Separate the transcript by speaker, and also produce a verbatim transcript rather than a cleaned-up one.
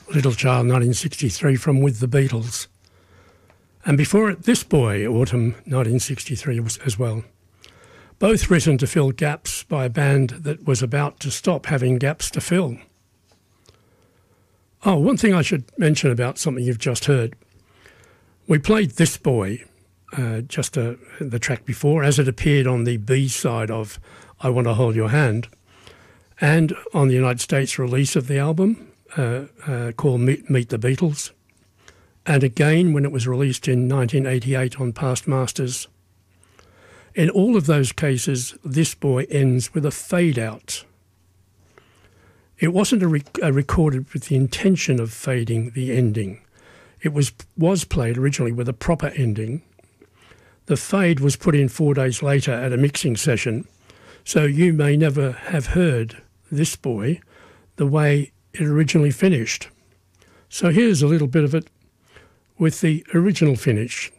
Speaker 1: Little Child nineteen sixty-three from With the Beatles. And before it, This Boy, Autumn nineteen sixty-three was, as well. Both written to fill gaps by a band that was about to stop having gaps to fill. Oh, one thing I should mention about something you've just heard. We played This Boy, uh, just uh, the track before, as it appeared on the B side of I Want to Hold Your Hand, and on the United States release of the album uh, uh, called Meet, Meet the Beatles, and again when it was released in nineteen eighty-eight on Past Masters. In all of those cases, This Boy ends with a fade-out. It wasn't a, rec- a recorded with the intention of fading the ending. It was was played originally with a proper ending. The fade was put in four days later at a mixing session, so you may never have heard This Boy the way it originally finished. So here's a little bit of it with the original finish.